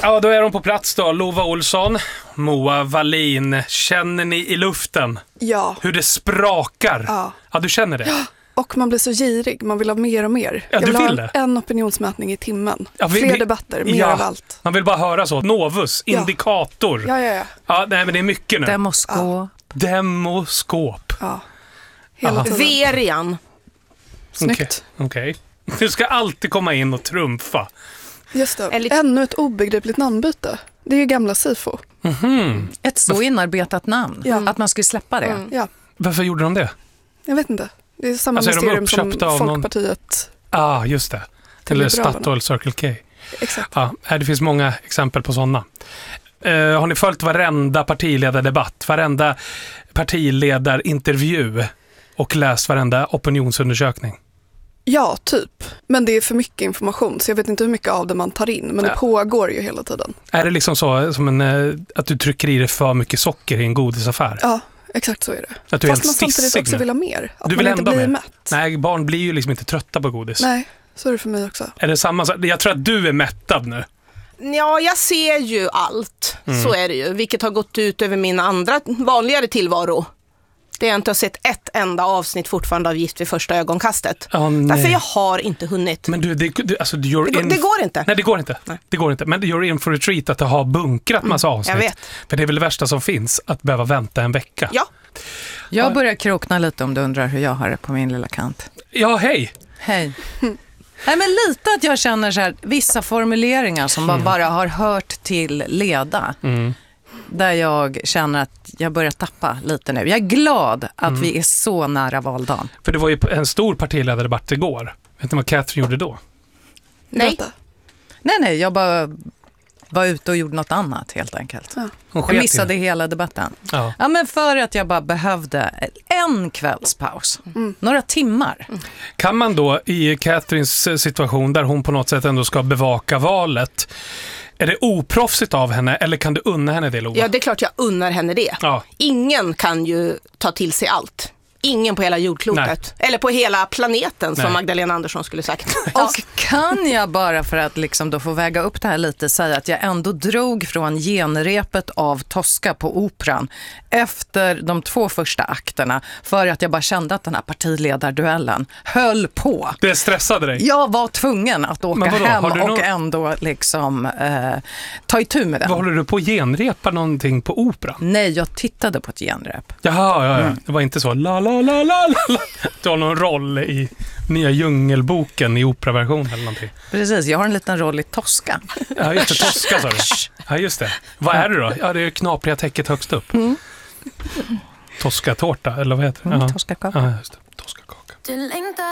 Ja, då är de på plats då. Lova Olsson, Moa Wallin. Känner ni i luften? Ja. Hur det sprakar? Ja, du känner det? Ja. Och man blir så girig, man vill ha mer och mer. Ja, jag vill ha en opinionsmätning i timmen. Ja, Fler debatter, mer av allt. Man vill bara höra så. Novus, indikator. Ja, nej, men det är mycket nu. Demoskop. Ja. Hela tiden. Verian. Snyggt. Okej. Du ska alltid komma in och trumfa. Just det. Ännu ett obegripligt namnbyte. Det är ju gamla Sifo. Ett så inarbetat namn. Att man skulle släppa det. Ja. Varför gjorde de det? Jag vet inte. Det är samma mysterium som Folkpartiet. Just det. Eller Statoil Circle K. Exakt. Ja, det finns många exempel på sådana. Har ni följt varenda partiledardebatt, varenda partiledarintervju och läst varenda opinionsundersökning? Ja, typ. Men det är för mycket information så jag vet inte hur mycket av det man tar in. Men det pågår ju hela tiden. Är det liksom så som att du trycker i dig för mycket socker i en godisaffär? Ja, exakt så är det. Att du fast man samtidigt också vill ha mer. Att du man vill inte blir mätt. Nej, barn blir ju liksom inte trötta på godis. Nej, så är det för mig också. Är det samma? Jag tror att du är mättad nu. Ja, jag ser ju allt. Så är det ju. Vilket har gått ut över min andra vanligare tillvaro. Det jag inte har sett ett enda avsnitt fortfarande av Gift vid första ögonkastet. Därför jag har inte hunnit. Men det går inte. Nej, det går inte. Nej. Det går inte. Men you're in for a treat att ha bunkrat massa avsnitt. Jag vet. För det är väl det värsta som finns, att behöva vänta en vecka. Ja. Jag börjar krokna lite om du undrar hur jag har det på min lilla kant. Ja, hej. Hej. Nej, men lite att jag känner så här, vissa formuleringar som man bara har hört till leda. Där jag känner att jag börjar tappa lite nu. Jag är glad att vi är så nära valdagen. För det var ju en stor partiledardebatt igår. Vet ni vad Catherine gjorde då? Nej, jag bara var ute och gjorde något annat helt enkelt. Ja. Jag missade hela debatten. Ja, men för att jag bara behövde en kvällspaus. Några timmar. Kan man då i Catherines situation där hon på något sätt ändå ska bevaka valet, är det oproffsigt av henne eller kan du unna henne det, Lova? Ja, det är klart jag unnar henne det. Ja. Ingen kan ju ta till sig allt. Ingen på hela jordklotet. Nej. Eller på hela planeten, som Magdalena Andersson skulle sagt. Och kan jag bara för att liksom då få väga upp det här lite säga att jag ändå drog från genrepet av Tosca på Operan efter de 2 första akterna för att jag bara kände att den här partiledarduellen höll på. Det stressade dig? Jag var tvungen att åka hem och ändå liksom ta itu med den. Vad håller du på att genrepa någonting på Operan? Nej, jag tittade på ett genrep. Jaha, det var inte så la. Du har någon roll i nya djungelboken i operaversion eller någonting. Precis, jag har en liten roll i Tosca. Ja, just det, Tosca sa du. Ja, just det. Vad är det då? Ja, det är knapriga täcket högst upp. Tosca-tårta, eller vad heter det? Tosca-kaka. Ja, just det. Tosca-kaka.